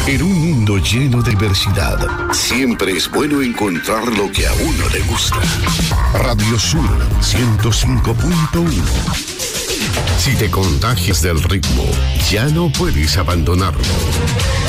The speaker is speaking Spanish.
En un mundo lleno de diversidad, siempre es bueno encontrar lo que a uno le gusta. Radio Sur 105.1. Si te contagias del ritmo, ya no puedes abandonarlo.